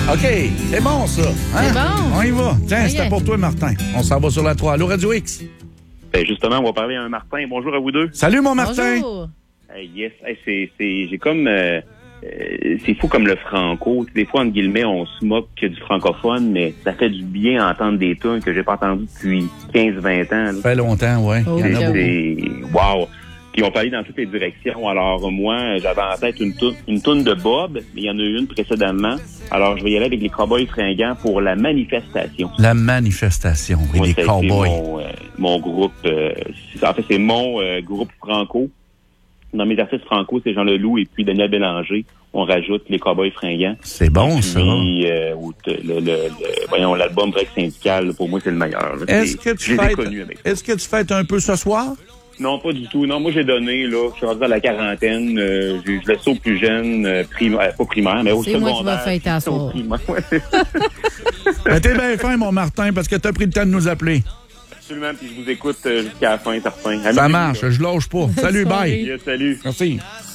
OK, c'est bon, ça. Hein? C'est bon. On y va. Tiens, Okay. c'était pour toi, Martin. On s'en va sur la 3. Allô, Radio X. Ben justement, on va parler à un Martin. Bonjour à vous deux. Salut, mon Martin. Bonjour. Yes, j'ai comme... c'est fou comme le franco. Des fois, entre guillemets, on se moque du francophone, mais ça fait du bien d'entendre des tunes que j'ai pas entendues depuis 15-20 ans. Là. Ça fait longtemps, oui. Oh, Il y en a beaucoup. Wow! Puis on peut aller dans toutes les directions. Alors moi, j'avais en tête une toune de Bob, mais il y en a eu une précédemment. Alors je vais y aller avec les Cowboys fringants pour la manifestation. La manifestation, oui, Moi, les ça a été cowboys. mon groupe. En fait, c'est mon groupe franco. Dans mes artistes franco, c'est Jean Leloup et puis Daniel Bélanger. On rajoute les Cowboys fringants. C'est bon, ça. Puis, voyons, l'album Break Syndical, pour moi, c'est le meilleur. Là. Est-ce que tu fêtes un peu ce soir? Non, pas du tout. Non, moi, j'ai donné, là, je suis rendu à la quarantaine. Je laisse aux plus jeunes, pas primaire, mais au C'est secondaire. moi qui vais fêter à soir. Ben, t'es bien fin, mon Martin, parce que t'as pris le temps de nous appeler. Absolument, puis je vous écoute jusqu'à la fin, certain. Ça marche, je lâche pas. Salut, bye. Yes, salut. Merci.